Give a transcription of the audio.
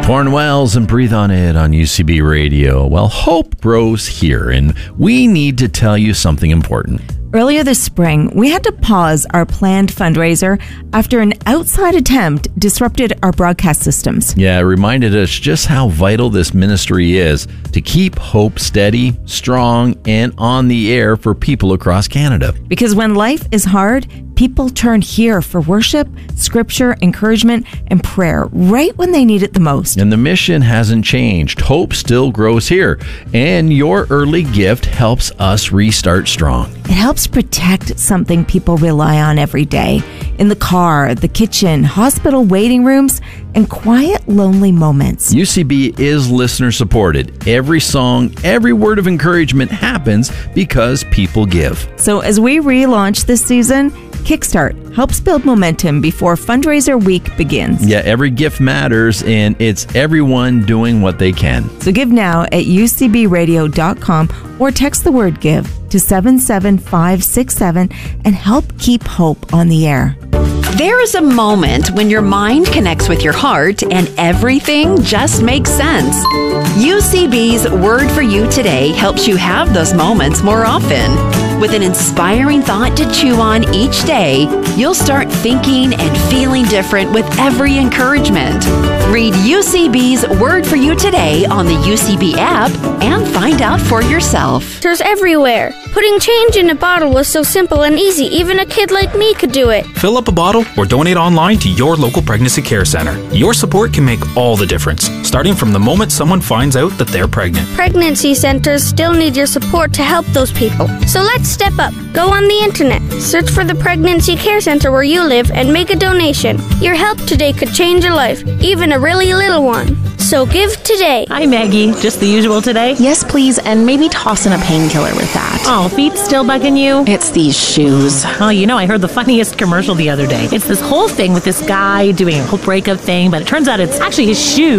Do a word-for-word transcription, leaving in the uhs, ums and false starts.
Torn Wells and Breathe on It on U C B Radio. Well, hope grows here, and we need to tell you something important. Earlier this spring, we had to pause our planned fundraiser after an outside attempt disrupted our broadcast systems. Yeah, it reminded us just how vital this ministry is to keep hope steady, strong, and on the air for people across Canada. Because when life is hard, people turn here for worship, scripture, encouragement, and prayer right when they need it the most. And the mission hasn't changed. Hope still grows here. And your early gift helps us restart strong. It helps protect something people rely on every day. In the car, the kitchen, hospital waiting rooms, and quiet, lonely moments. U C B is listener supported. Every song, every word of encouragement happens because people give. So as we relaunch this season, Kickstart helps build momentum before fundraiser week begins. Yeah, every gift matters, and it's everyone doing what they can. So give now at u c b radio dot com or text the word GIVE to seven seven five six seven and help keep hope on the air. There is a moment when your mind connects with your heart and everything just makes sense. U C B's Word for You Today helps you have those moments more often. With an inspiring thought to chew on each day, you'll start thinking and feeling different with every encouragement. Read U C B's Word for You Today on the U C B app and find out for yourself. There's everywhere. Putting change in a bottle was so simple and easy, even a kid like me could do it. Fill up a bottle or donate online to your local pregnancy care center. Your support can make all the difference, starting from the moment someone finds out that they're pregnant. Pregnancy centers still need your support to help those people. So let's step up. Go on the internet, search for the pregnancy care center where you live, and make a donation. Your help today could change a life, even a really little one. So give today. Hi, Maggie. Just the usual today? Yes, please, and maybe toss in a painkiller with that. Oh, feet still bugging you? It's these shoes. Oh, you know, I heard the funniest commercial the other day. It's this whole thing with this guy doing a whole breakup thing, but it turns out it's actually his shoes.